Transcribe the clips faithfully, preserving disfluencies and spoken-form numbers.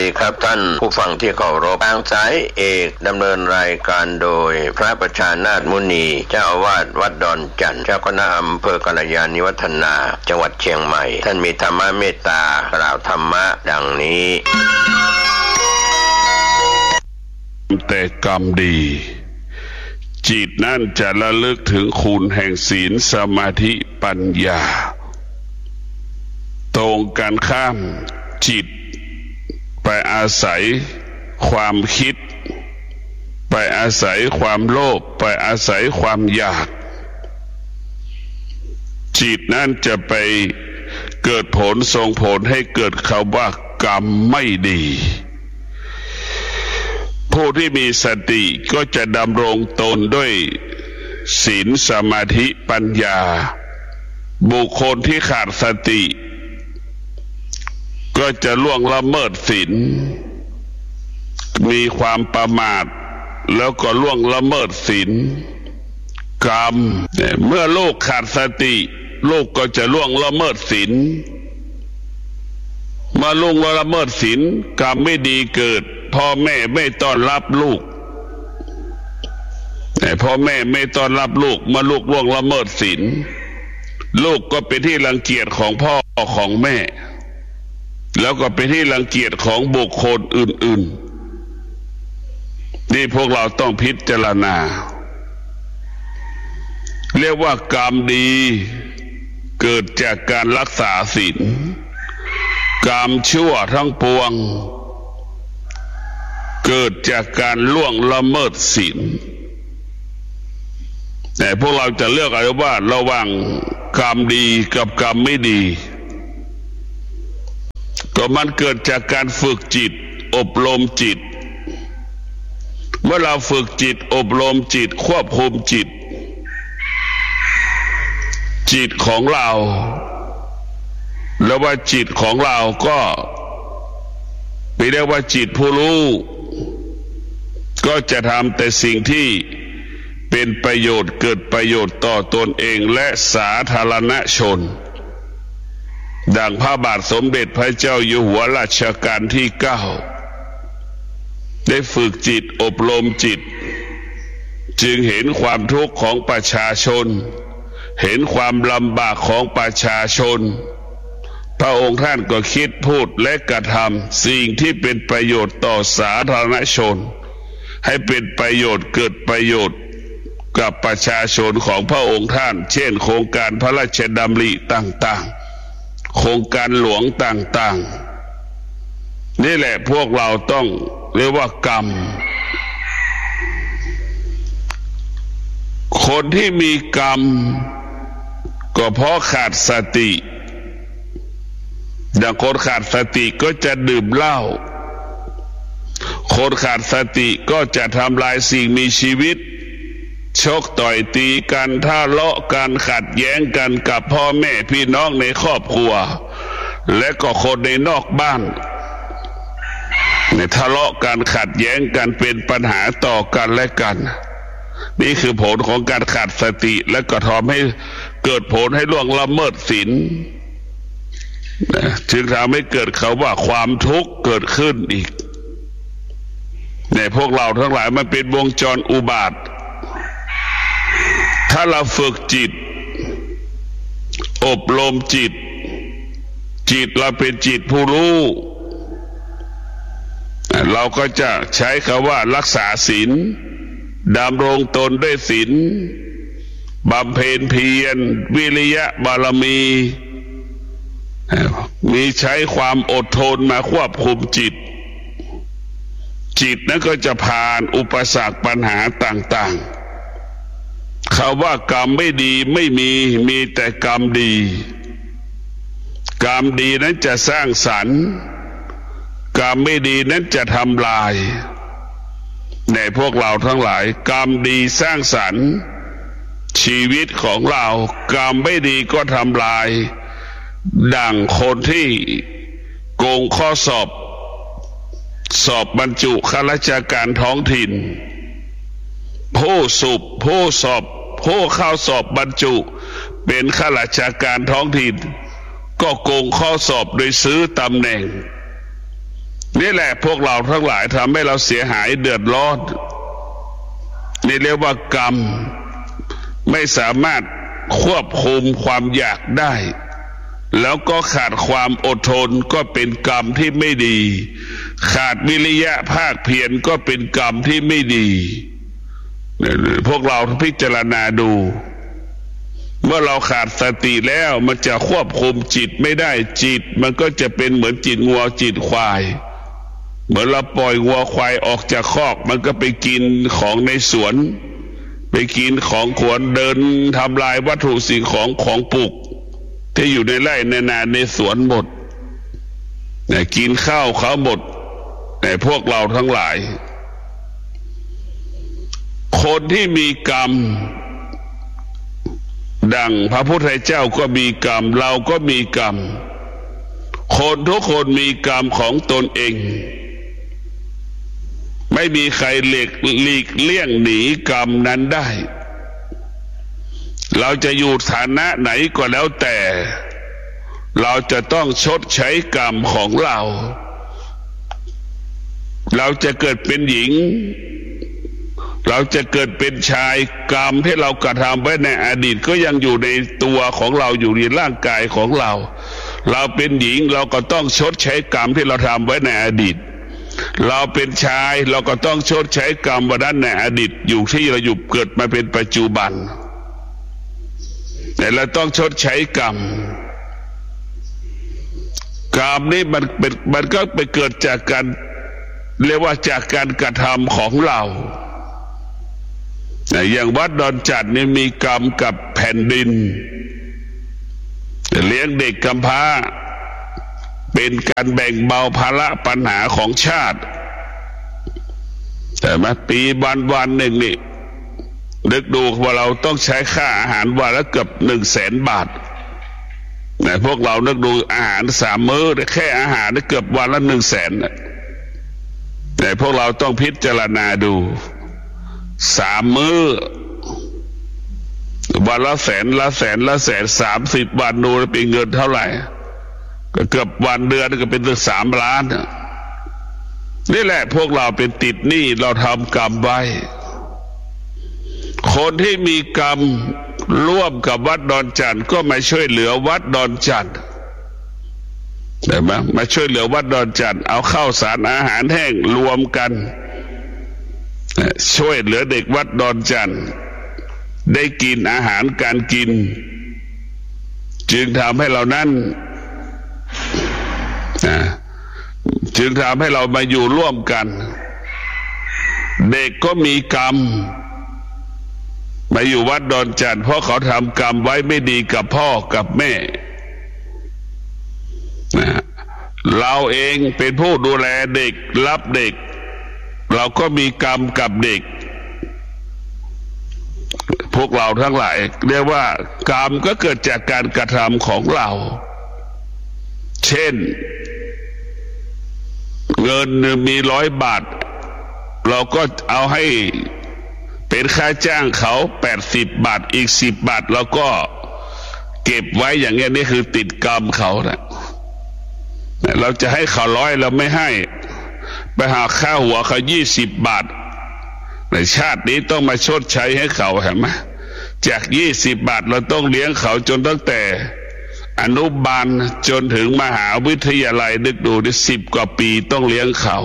ดีครับท่านผู้ฟังที่เคารพทางสายเอกดำเนินรายการโดยพระประชานาถมุนีเจ้าอาวาสวัดดอนจันทร์เจ้าคณะอำเภอกัลยาณิวัฒนาจังหวัดเชียงใหม่ท่านมีธรรมะเมตตากล่าวธรรมะดังนี้แต่กรรมดีจิตนั่นจะระลึกถึงคุณแห่งศีลสมาธิปัญญาตรงกันข้ามจิตไปอาศัยความคิดไปอาศัยความโลภไปอาศัยความอยากจิตนั่นจะไปเกิดผลส่งผลให้เกิดคำว่ากรรมไม่ดีผู้ที่มีสติก็จะดำรงตนด้วยศีลสมาธิปัญญาบุคคลที่ขาดสติก็จะล่วงละเมิดศีลมีความประมาทแล้วก็ล่วงละเมิดศีลกรรมเมื่อลูกขาดสติลูกก็จะล่วงละเมิดศีลเมื่อล่วงละเมิดศีลกรรมไม่ดีเกิดพ่อแม่ไม่ต้อนรับลูกแต่พ่อแม่ไม่ต้อนรับลูกเมื่อลูกล่วงละเมิดศีลลูกก็เป็นที่รังเกียจของพ่อของแม่แล้วก็เป็นที่รังเกียจของบุคคลอื่นๆนี่พวกเราต้องพิจารณาเรียกว่ากรรมดีเกิดจากการรักษาศีลกรรมชั่วทั้งปวงเกิดจากการล่วงละเมิดศีลแต่พวกเราจะเลือกอะไรว่าระหว่างกรรมดีกับกรรมไม่ดีก็มันเกิดจากการฝึกจิตอบรมจิตเมื่อเราฝึกจิตอบรมจิตควบคุมจิตจิตของเราแล้วว่าจิตของเราก็เรียกว่าจิตผู้รู้ก็จะทำแต่สิ่งที่เป็นประโยชน์เกิดประโยชน์ต่อตนเองและสาธารณชนดังพระบาทสมเด็จพระเจ้าอยู่หัวรัชกาลที่เก้าได้ฝึกจิตอบรมจิตจึงเห็นความทุกข์ของประชาชนเห็นความลำบากของประชาชนพระองค์ท่านก็คิดพูดและกระทำสิ่งที่เป็นประโยชน์ต่อสาธารณชนให้เป็นประโยชน์เกิดประโยชน์กับประชาชนของพระองค์ท่านเช่นโครงการพระราชดำริต่างๆโครงการหลวงต่างๆนี่แหละพวกเราต้องเรียกว่ากรรมคนที่มีกรรมก็เพราะขาดสติดังคนขาดสติก็จะดื่มเหล้าคนขาดสติก็จะทำลายสิ่งมีชีวิตชกต่อยตีกันทะเลาะกันขัดแย้งกันกับพ่อแม่พี่น้องในครอบครัวและก็คนในนอกบ้านในทะเลาะกันขัดแย้งกันเป็นปัญหาต่อกันและกันนี่คือผลของการขาดสติและก็ทำให้เกิดผลให้ล่วงละเมิดศีลจึงทำให้เกิดคำว่าความทุกข์เกิดขึ้นอีกในพวกเราทั้งหลายมันเป็นวงจรอุบาทถ้าเราฝึกจิตอบรมจิตจิตเราเป็นจิตผู้รู้เราก็จะใช้คำว่ารักษาศีลดำรงตนด้วยศีลบำเพ็ญเพียรวิริยะบารมีมีใช้ความอดทนมาควบคุมจิตจิตนั้นก็จะผ่านอุปสรรคปัญหาต่างๆคำว่ากรรมไม่ดีไม่มีมีแต่กรรมดีกรรมดีนั้นจะสร้างสรรค์กรรมไม่ดีนั้นจะทำลายในพวกเราทั้งหลายกรรมดีสร้างสรรค์ชีวิตของเรากรรมไม่ดีก็ทำลายดังคนที่โกงข้อสอบสอบบรรจุข้าราชการท้องถิ่นผู้สุบผู้สอบผู้เข้าสอบบรรจุเป็นข้าราชการท้องถิ่นก็โกงข้อสอบโดยซื้อตำแหน่งนี่แหละพวกเราทั้งหลายทำให้เราเสียหายเดือดร้อนนี่เรียกว่ากรรมไม่สามารถควบคุมความอยากได้แล้วก็ขาดความอดทนก็เป็นกรรมที่ไม่ดีขาดวิริยะภาคเพียรก็เป็นกรรมที่ไม่ดีพวกเราพิจารณาดูเมื่อเราขาดสติแล้วมันจะควบคุมจิตไม่ได้จิตมันก็จะเป็นเหมือนจิตงัวจิตควายเหมือนเราปล่อยวัวควายออกจากคอกมันก็ไปกินของในสวนไปกินของขวนเดินทำลายวัตถุสิ่งของของปลูกที่อยู่ในไร่ในนาในสวนหมดเนี่ยกินข้าวเขาหมดแต่พวกเราทั้งหลายคนที่มีกรรมดังพระพุทธเจ้าก็มีกรรมเราก็มีกรรมคนทุกคนมีกรรมของตนเองไม่มีใครหลีกหลีกเลี่ยงหนีกรรมนั้นได้เราจะอยู่ฐานะไหนก็แล้วแต่เราจะต้องชดใช้กรรมของเราเราจะเกิดเป็นหญิงเราจะเกิดเป็นชายกรรมที่เรากระทำไว้ในอดีตก็ยังอยู่ในตัวของเราอยู่ในร่างกายของเราเราเป็นหญิงเราก็ต้องชดใช้กรรมที่เราทำไว้ในอดีตเราเป็นชายเราก็ต้องชดใช้กรรมวันนั้นในอดีตอยู่ที่เราอยู่เกิดมาเป็นปัจจุบันแต่เราต้องชดใช้กรรมกรรมนี้มันเป็นมันก็ไปเกิดจากการเรียกว่าจากการกระทำของเราอย่างวัดดอนจันทร์นี่มีกรรมกับแผ่นดินเลี้ยงเด็กกำพร้าเป็นการแบ่งเบาภาระปัญหาของชาติแต่มาปีวันวันหนึ่งนี่นึกดูว่าเราต้องใช้ค่าอาหารวันละเกือบหนึ่งแสนบาทแต่พวกเรานึกดูอาหารสามมื้อแค่อาหารเกือบวันละหนึ่งแสนแต่พวกเราต้องพิจารณาดูสามมื้อวันละแสนละแสนละแสนสามสิบวันดูเป็นเงินเท่าไหร่ก็เกือบวันเดือนก็เป็นถึงสามล้านนี่แหละพวกเราเป็นติดหนี้เราทำกรรมไว้คนที่มีกรรมร่วมกับวัดดอนจันทร์ก็มาช่วยเหลือวัดดอนจันทร์ได้ไหมมาช่วยเหลือวัดดอนจันทร์เอาข้าวสารอาหารแห้งรวมกันช่วยเหลือเด็กวัดดอนจันทร์ได้กินอาหารการกินจึงทำให้เรานั้นจึงทำให้เรามาอยู่ร่วมกันเด็กก็มีกรรมมาอยู่วัดดอนจันทร์เพราะเขาทำกรรมไว้ไม่ดีกับพ่อกับแม่เราเองเป็นผู้ดูแลเด็กรับเด็กเราก็มีกรรมกับเด็กพวกเราทั้งหลายเรียกว่ากรรมก็เกิดจากการกระทำของเราเช่นเงินมีร้อยบาทเราก็เอาให้เป็นค่าจ้างเขาแปดสิบบาทอีกสิบบาทเราก็เก็บไว้อย่างเงี้ยนี่คือติดกรรมเขานะเราจะให้เขาร้อยเราไม่ให้ไปหาค่าหัวเขายี่สิบบาทในชาตินี้ต้องมาชดใช้ให้เขาเห็นไหมจากยี่สิบบาทเราต้องเลี้ยงเขาจนตั้งแต่อนุบาลจนถึงมหาวิทยาลัยนึกดูได้สิบกว่าปีต้องเลี้ยงเขา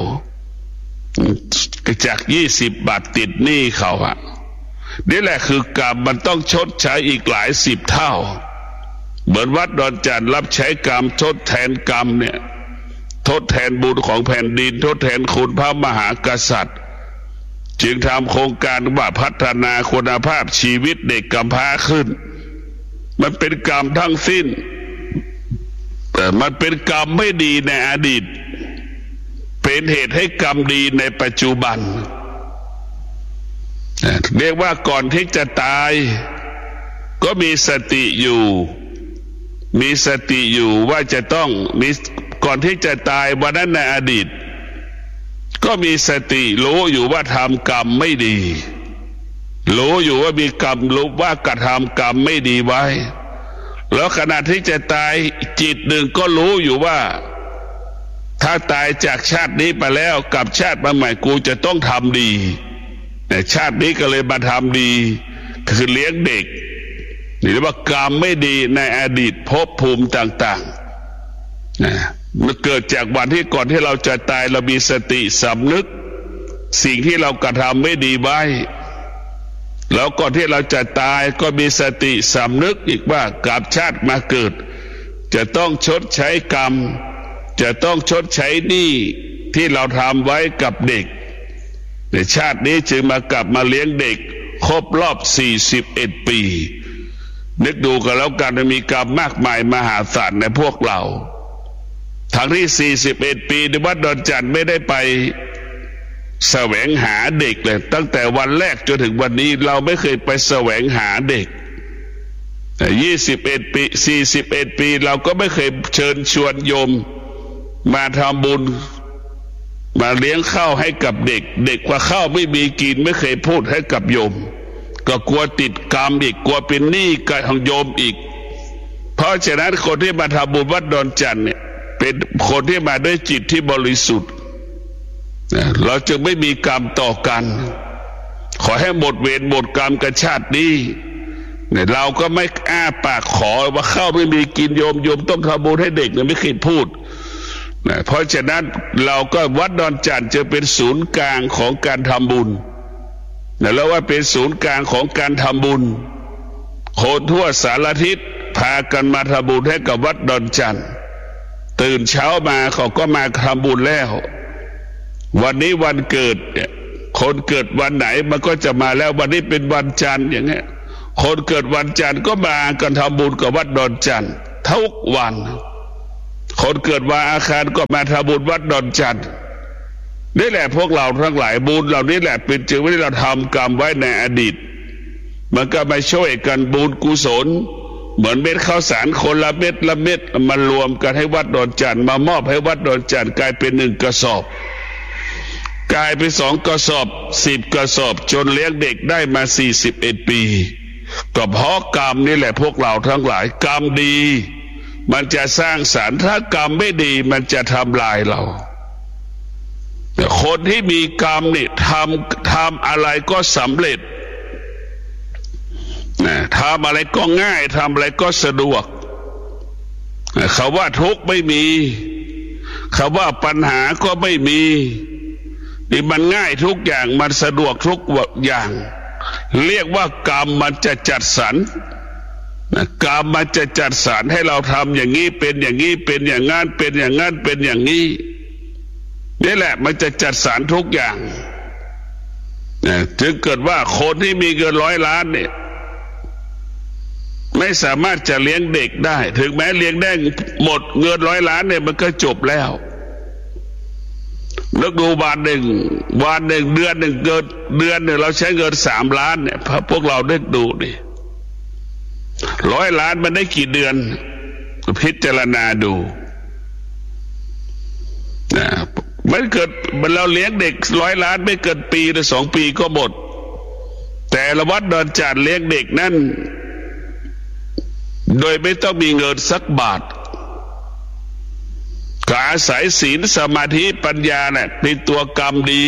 จากยี่สิบบาทติดหนี้เขาอะนี่แหละคือกรรมมันต้องชดใช้อีกหลายสิบเท่าเหมือนวัดดอนจันทร์รับใช้กรรมทดแทนกรรมเนี่ยทดแทนบุญของแผ่นดินทดแทนคุณพระมหากษัตริย์จึงทำโครงการว่าพัฒนาคุณภาพชีวิตเด็กกำพร้าขึ้นมันเป็นกรรมทั้งสิ้นแต่มันเป็นกรรมไม่ดีในอดีตเป็นเหตุให้กรรมดีในปัจจุบันเรียกว่าก่อนที่จะตายก็มีสติอยู่มีสติอยู่ว่าจะต้องมีก่อนที่จะตายวันนั้นในอดีตก็มีสติรู้อยู่ว่าทำกรรมไม่ดีรู้อยู่ว่ามีกรรมรู้ว่ากระทำกรรมไม่ดีไว้แล้วขณะที่จะตายจิตหนึ่งก็รู้อยู่ว่าทถ้าตายจากชาตินี้ไปแล้วกับชาติมาใหม่กูจะต้องทำดีแต่ชาตินี้ก็เลยมาทำดีคือเลี้ยงเด็กนี่เรียกว่ากรรมไม่ดีในอดีตภพภูมิต่างๆนะมันเกิดจากวันที่ก่อนที่เราจะตายเรามีสติสำนึกสิ่งที่เรากระทำไม่ดีไว้แล้วก่อนที่เราจะตายก็มีสติสำนึกอีกว่ากับชาติมาเกิดจะต้องชดใช้กรรมจะต้องชดใช้หนี้ที่เราทำไว้กับเด็กในชาตินี้จึงมากลับมาเลี้ยงเด็กครบรอบสี่สิบเอ็ดปีนึกดูกันแล้วกันมีกรรมมากมายมหาศาลในพวกเราทั้งที่สี่สิบเอ็ดปีในวัดดอนจันทร์ไม่ได้ไปแสวงหาเด็กเลยตั้งแต่วันแรกจนถึงวันนี้เราไม่เคยไปแสวงหาเด็กยี่สิบเอ็ดปีสี่สิบเอ็ดปีเราก็ไม่เคยเชิญชวนโยมมาทำบุญมาเลี้ยงข้าวให้กับเด็กเด็กว่าข้าวไม่มีกินไม่เคยพูดให้กับโยมก็กลัวติดกรรมอีกกลัวเป็นหนี้กับของโยมอีกเพราะฉะนั้นคนที่มาทำบุญวัดดอนจันทร์เนี่ยเป็นคนที่มาด้วยจิตที่บริสุทธิ์เราจึงไม่มีกรรมต่อกันขอให้หมดเวรหมดกรรมกันชาตินี้เนี่ยเราก็ไม่อ้าปากขอว่าข้าวไม่มีกินโยมโยมต้องทำบุญให้เด็กเนี่ยไม่เคยพูดนะเพราะฉะนั้นเราก็วัดดอนจันทร์จะเป็นศูนย์กลางของการทำบุญนะแล้วว่าเป็นศูนย์กลางของการทำบุญคนทั่วสารทิศพากันมาทำบุญให้กับวัดดอนจันทร์ตื่นเช้ามาเขาก็มาทำบุญแล้ววันนี้วันเกิดเนี่ยคนเกิดวันไหนมันก็จะมาแล้ววันนี้เป็นวันจันทร์อย่างเงี้ยคนเกิดวันจันทร์ก็มากันทำบุญกับวัดดอนจันทร์ทุกวันคนเกิดวันอังคารก็มาทำบุญวัดดอนจันทร์นี่แหละพวกเราทั้งหลายบุญเหล่านี้แหละเป็นจึงที่เราทำกรรมไว้ในอดีตมันก็มาช่วยกันบุญกุศลเหมือนเม็ดข้าวสารคนละเม็ดละเม็ดมารวมกันให้วัดดอนจันทร์มามอบให้วัดดอนจันทร์กลายเป็นหนึ่งกระสอบกลายเป็นสองกระสอบสิบกระสอบจนเลี้ยงเด็กได้มาสี่สิบเอ็ดปีก็เพราะกรรมนี่แหละพวกเราทั้งหลายกรรมดีมันจะสร้างสรรค์ถ้ากรรมไม่ดีมันจะทำลายเราคนที่มีกรรมนี่ทำทำอะไรก็สำเร็จนะทำอะไรก็ง่ายทำอะไรก็สะดวกเขาว่าทุกข์ไม่มีเขาว่าปัญหาก็ไม่มีนี่มันง่ายทุกอย่างมันสะดวกทุกอย่างเรียกว่ากรรมมันจะจัดสรรกรรมมันจะจัดสรรให้เราทำอย่างนี้เป็นอย่างนี้เป็นอย่างงั้นเป็นอย่างงั้นเป็นอย่างนี้นี่แหละมันจะจัดสรรทุกอย่างถึงเกิดว่าคนที่มีเงินร้อยล้านเนี่ยไม่สามารถจะเลี้ยงเด็กได้ถึงแม้เลี้ยงได้หมดเงินร้อยล้านเนี่ยมันก็จบแล้วนึกดูวันหนึ่งวันหนึ่งเดือนหนึ่งเกิดเดือนหนึ่งเราใช้เงินสามล้านเนี่ยพวกเราได้ดูดิร้อยล้านมันได้กี่เดือนพิจารณาดูนะมันเกิดมันเราเลี้ยงเด็กร้อยล้านไม่เกินปีหรือสองปีก็หมดแต่ละวัดดอนจันทร์เลี้ยงเด็กนั่นโดยไม่ต้องมีเงินสักบาทก็อาศัยศีลสมาธิปัญญาเนี่ยเป็นตัวกรรมดี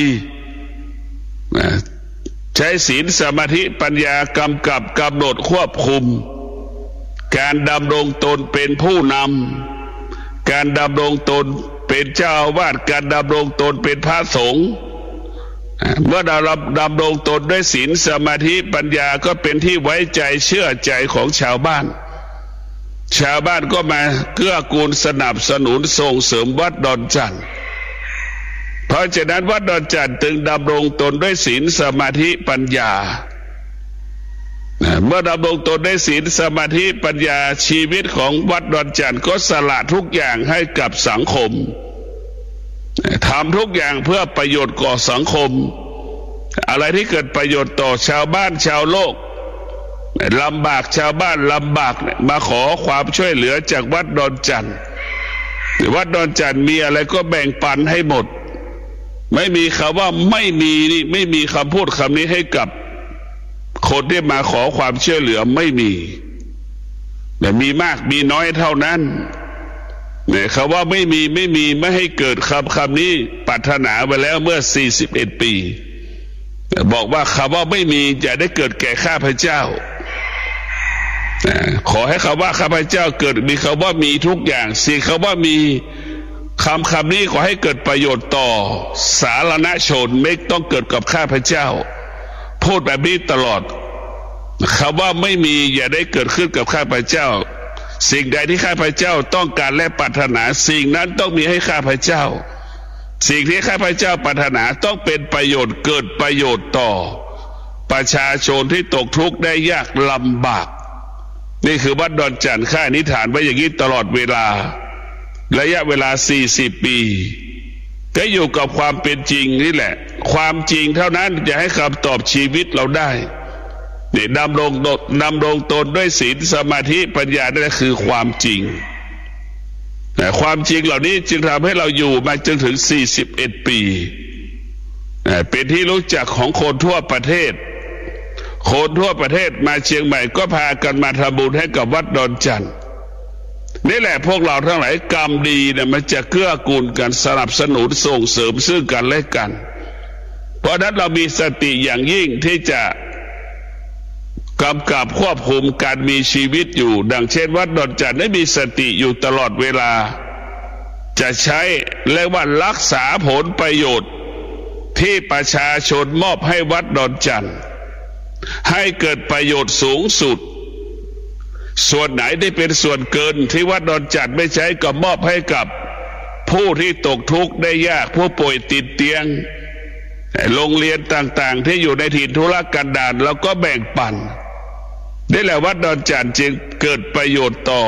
ใช้ศีลสมาธิปัญญากำกับกำหนดควบคุมการดำรงตนเป็นผู้นำการดำรงตนเป็นเจ้าอาวาสการดำรงตนเป็นพระสงฆ์เมื่อเราดำรงตนด้วยศีลสมาธิปัญญาก็เป็นที่ไว้ใจเชื่อใจของชาวบ้านชาวบ้านก็มาเกื้อกูลสนับสนุนส่งเสริมวัดดอนจันทร์เพราะฉะนั้นวัดดอนจันทร์จึงดำรงตนด้วยศีลสมาธิปัญญาเมื่อดำรงตนด้วยศีลสมาธิปัญญาชีวิตของวัดดอนจันทร์ก็สละทุกอย่างให้กับสังคมทำทุกอย่างเพื่อประโยชน์ก่อสังคมอะไรที่เกิดประโยชน์ต่อชาวบ้านชาวโลกลำบากชาวบ้านลำบากมาขอความช่วยเหลือจากวัดดอนจันทร์วัดดอนจันทร์มีอะไรก็แบ่งปันให้หมดไม่มีคำว่าไม่มีนี่ไม่มีคำพูดคำนี้ให้กับคนที่มาขอความช่วยเหลือไม่มีแต่มีมากมีน้อยเท่านั้นเนี่ยคำว่าไม่มีไม่มีไม่ให้เกิดคำคำนี้ปรารถนาไปแล้วเมื่อสี่สิบเอ็ดปีบอกว่าคำว่าไม่มีจะได้เกิดแก่ข้าพเจ้าขอให้คำว่าข้าพเจ้าเกิดมีคำว่ามีทุกอย่างสิ่งคำว่ามีคำคำนี้ขอให้เกิดประโยชน์ต่อสาธารณชนไม่ต้องเกิดกับข้าพเจ้าพูดแบบนี้ตลอดคำว่าไม่มีอย่าได้เกิดขึ้นกับข้าพเจ้าสิ่งใดที่ข้าพเจ้าต้องการและปรารถนาสิ่งนั้นต้องมีให้ข้าพเจ้าสิ่งที่ข้าพเจ้าปรารถนาต้องเป็นประโยชน์เกิดประโยชน์ต่อประชาชนที่ตกทุกข์ได้ยากลำบากนี่คือวัดดอนจันทร์ข้าอธิษฐานไว้อย่างนี้ตลอดเวลาระยะเวลาสี่สิบปีก็อยู่กับความเป็นจริงนี่แหละความจริงเท่านั้นจะให้คำตอบชีวิตเราได้เนี่ยดำรงดำรงตนด้วยศีลสมาธิปัญญานั่นคือความจริงแต่ความจริงเหล่านี้จึงทำให้เราอยู่มาจนถึงสี่สิบเอ็ดปีเป็นที่รู้จักของคนทั่วประเทศคนทั่วประเทศมาเชียงใหม่ก็พากันมาทำบุญให้กับวัดดอนจันทร์นี่แหละพวกเราทั้งหลายกรรมดีเนี่ยมันจะเกื้อกูลกันสนับสนุนส่งเสริมซึ่งกันและกันเพราะนั้นเรามีสติอย่างยิ่งที่จะกำกับควบคุมการมีชีวิตอยู่ดังเช่นวัดดอนจันทร์ได้มีสติอยู่ตลอดเวลาจะใช้เรียกว่ารักษาผลประโยชน์ที่ประชาชนมอบให้วัดดอนจันทร์ให้เกิดประโยชน์สูงสุดส่วนไหนได้เป็นส่วนเกินที่วัดดอนจันทร์ไม่ใช้ก็มอบให้กับผู้ที่ตกทุกข์ได้ยากผู้ป่วยติดเตียงโรงเรียนต่างๆที่อยู่ในถิ่นทุรกันดารแล้วก็แบ่งปันนี่แหละวัดดอนจันทร์จึงเกิดประโยชน์ต่อ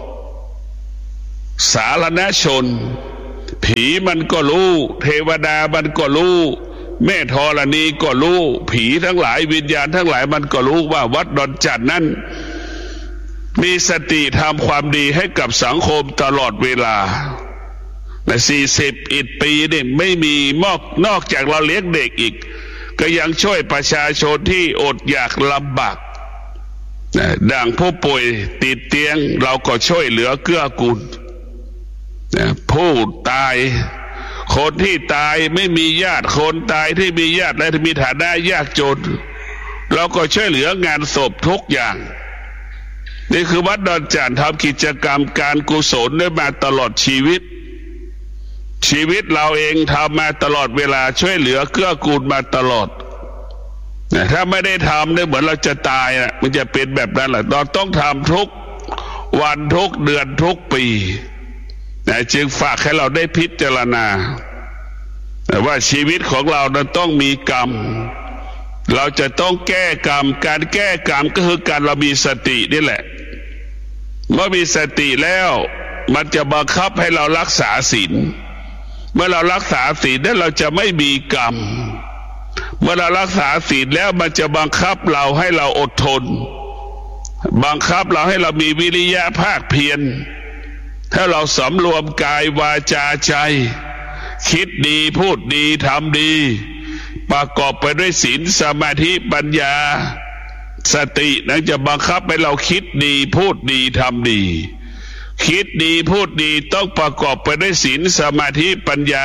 สาธารณชนผีมันก็รู้เทวดามันก็รู้แม่ธรณีก็รู้ผีทั้งหลายวิญญาณทั้งหลายมันก็รู้ว่าวัดดอนจันทร์นั้นมีสติทำความดีให้กับสังคมตลอดเวลาในสี่สิบเอ็ดปีนี่ไม่มีมอกนอกจากเราเลี้ยงเด็กอีกก็ยังช่วยประชาชนที่อดอยากลำบากดังผู้ป่วยติดเตียงเราก็ช่วยเหลือเกื้อกูลผู้ตายคนที่ตายไม่มีญาติคนตายที่มีญาติและที่มีฐานะยากจนเราก็ช่วยเหลืองานศพทุกอย่างนี่คือวัดดอนจันทร์ทำกิจกรรมการกุศลได้มาตลอดชีวิตชีวิตเราเองทำมาตลอดเวลาช่วยเหลือเกื้อกูลมาตลอดถ้าไม่ได้ทำเนี่ยเหมือนเราจะตายนะมันจะเป็นแบบนั้นแหละเราต้องทำทุกวันทุกเดือนทุกปีนะจึงฝากให้เราได้พิจารณาว่าชีวิตของเรานั้นต้องมีกรรมเราจะต้องแก้กรรมการแก้กรรมก็คือการเรามีสตินี่แหละเมื่อมีสติแล้วมันจะบังคับให้เรารักษาศีลเมื่อเรารักษาศีลนั้นเราจะไม่มีกรรมเมื่อเรารักษาศีลแล้วมันจะบังคับเราให้เราอดทนบังคับเราให้เรามีวิริยะภาคเพียรถ้าเราสำรวมกายวาจาใจคิดดีพูดดีทำดีประกอบไปด้วยศีลสมาธิปัญญาสตินั้นจะบังคับให้เราคิดดีพูดดีทำดีคิดดีพูดดีต้องประกอบไปด้วยศีลสมาธิปัญญา